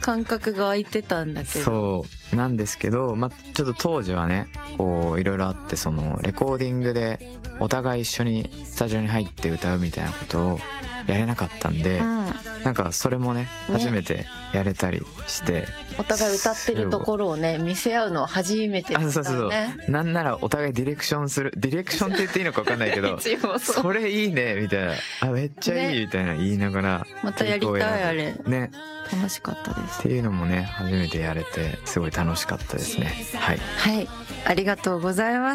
間隔が空いてたんだけど。 そうなんですけど、ちょっと当時はねこういろいろあって、そのレコーディングでお互い一緒にスタジオに入って歌うみたいなことをやれなかったんで、なんかそれもね初めてやれたりして、 お互い歌ってるところをね見せ合うのは初めてだったね。 そうなんならお互いディレクションって言っていいのか分かんないけどそれいいねみたいな、めっちゃいいみたいな言いながら、 またやりたい、あれね、 楽しかったです。 っていうのもね初めてやれてすごい楽しかったですね。はい、 ありがとうございます。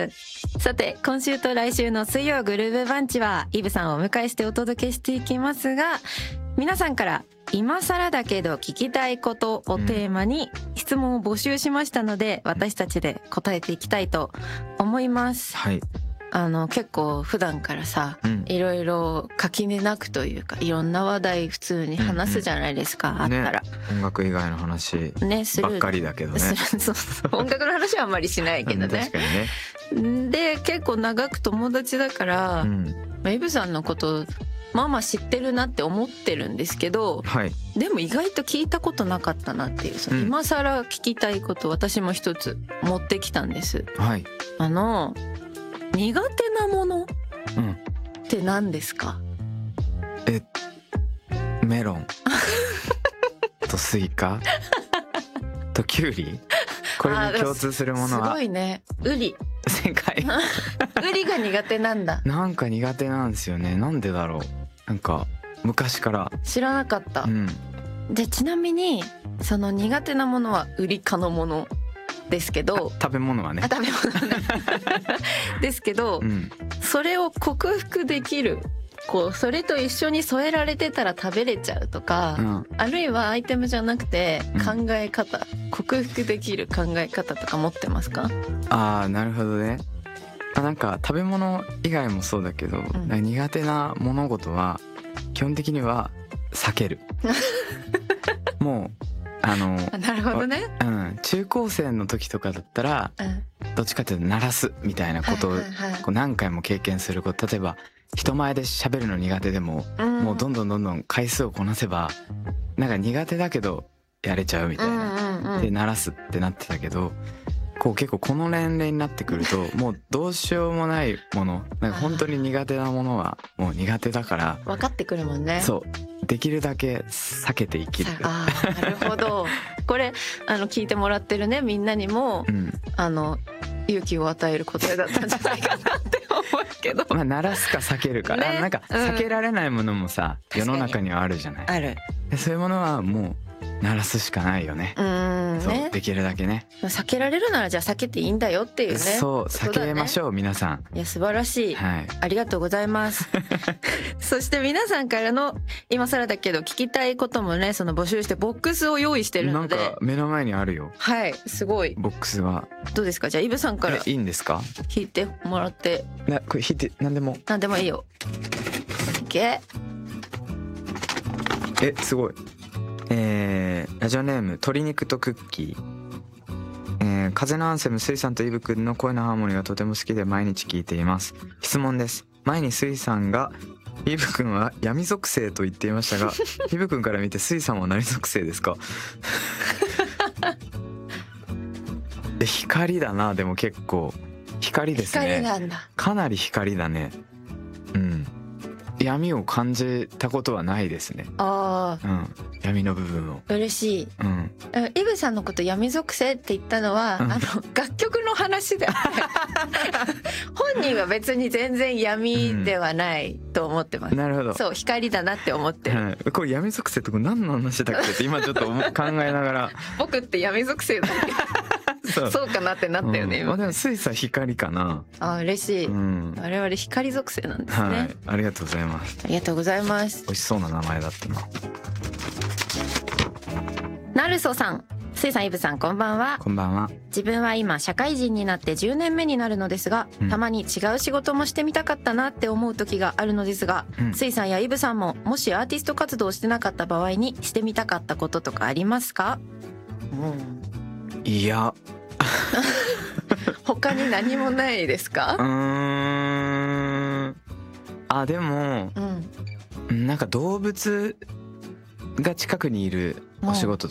さて今週と来週の水曜グルーヴバンチはイブさんをお迎えしてお届けしていきますが、皆さんから今更だけど聞きたいことをテーマに質問を募集しましたので、私たちで答えていきたいと思います。 はい、 結構普段からさ、いろいろ垣根なくというかいろんな話題普通に話すじゃないですか、あったら、 ね、音楽以外の話ばっかりだけどね。 音楽の話はあんまりしないけどね。 確かにね。 で結構長く友達だから、イブさんのことまあまあ知ってるなって思ってるんですけど、でも意外と聞いたことなかったなっていう、その今更聞きたいこと私も一つ持ってきたんです。苦手なものって何ですか？ メロンとスイカとキュウリ、これに共通するものはすごいね。ウリ。 正解。 ウリが苦手なんだ。 なんか苦手なんですよね。なんでだろう。なんか昔から知らなかった。でちなみにその苦手なものはウリ科のものですけど、 食べ物はね。 食べ物ね。ですけど、それを克服できる。こうそれと一緒に添えられてたら食べれちゃうとか、あるいはアイテムじゃなくて考え方、克服できる考え方とか持ってますか？ なるほどね。なんか食べ物以外もそうだけど、苦手な物事は基本的には避ける。もうなるほどね。 中高生の時とかだったら、どっちかっていうと鳴らすみたいなことをこう何回も経験すること。例えば人前で喋るの苦手でも、もうどんどん回数をこなせばなんか苦手だけどやれちゃうみたいな、で鳴らすってなってたけど、こう結構この年齢になってくるともうどうしようもないもの、なんか本当に苦手なものはもう苦手だから分かってくるもんね。 そうできるだけ避けて生きる。 なるほど。これ聞いてもらってるねみんなにも、勇気を与える答えだったんじゃないかなって思うけど。 鳴らすか避けるか、なんか避けられないものもさ、世の中にはあるじゃない。 ある。 そういうものはもう鳴らすしかないよね。そうできるだけね。 避けられるならじゃあ避けていいんだよっていうね。 そう避けましょう皆さん。 いや素晴らしい、ありがとうございます。そして皆さんからの今更だけど聞きたいこともね、その募集してボックスを用意してるので。 なんか目の前にあるよ。 すごいボックスは。 どうですか？じゃあイブさんからいいんですか？ 引いてもらって。 これ引いて何でもいいよ。いけ。 すごい。ラジオネーム鶏肉とクッキー。風のアンセムスイさんとイブくんの声のハーモニーがとても好きで毎日聞いています。質問です。前にスイさんがイブくんは闇属性と言っていましたがイブくんから見てスイさんは何属性ですか？光だな。でも結構光ですね。 光なんだ。 かなり光だね。闇を感じたことはないですね。闇の部分を。 嬉しい。イブさんのこと闇属性って言ったのは、楽曲の話で本人は別に全然闇ではないと思ってます。 なるほど。 そう光だなって思ってる。 これ闇属性ってこれ何の話だっけって今ちょっと考えながら僕って闇属性だっけ？そうかなってなったよね。今でもスイさん光かな。 嬉しい。我々光属性なんですね。 ありがとうございます。 ありがとうございます。 美味しそうな名前だったな。 なるそさん、スイさん、イブさん、こんばんは。 こんばんは。 自分は今社会人になって10年目になるのですが、たまに違う仕事もしてみたかったなって思う時があるのですが、スイさんやイブさんももしアーティスト活動をしてなかった場合にしてみたかったこととかありますか？ いや他に何もないですか？ でも、なんか動物が近くにいるお仕事